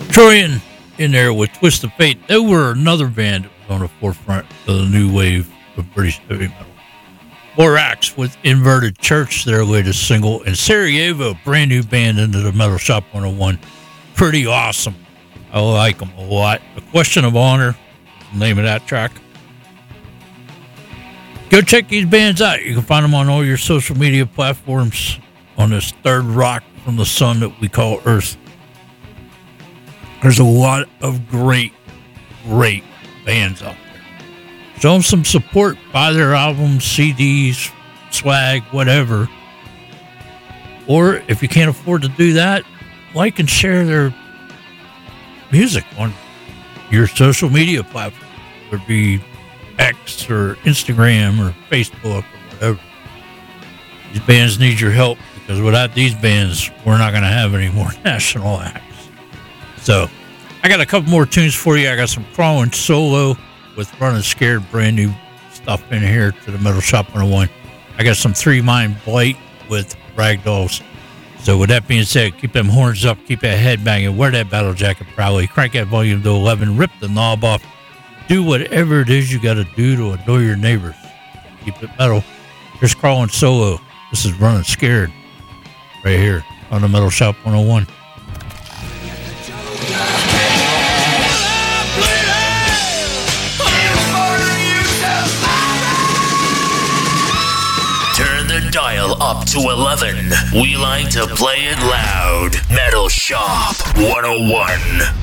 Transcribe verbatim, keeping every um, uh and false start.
Troyan in there with Twist of Fate. They were another band that was on the forefront of the new wave of British heavy metal. Borax with Inverted Church, their latest single, and Sarajevo, brand new band into the Metal Shop one oh one. Pretty awesome. I like them a lot. A Question of Honor, the name of that track. Go check these bands out. You can find them on all your social media platforms on this third rock from the sun that we call Earth. There's a lot of great, great bands out there. Show them some support. Buy their albums, C Ds, swag, whatever. Or if you can't afford to do that, like and share their music on your social media platform. Whether it be X or Instagram or Facebook or whatever. These bands need your help because without these bands, we're not going to have any more national acts. So, I got a couple more tunes for you. I got some Crawling Solo with Running Scared, brand new stuff in here to the Metal Shop one oh one. I got some Three Mind Blight with Ragdolls. So with that being said, keep them horns up, keep that head banging, wear that battle jacket proudly, crank that volume to eleven, rip the knob off, do whatever it is you got to do to annoy your neighbors. Keep it metal. Here's Crawling Solo. This is Running Scared right here on the Metal Shop one oh one. Dial up to eleven. We like to play it loud. Metal Shop one oh one.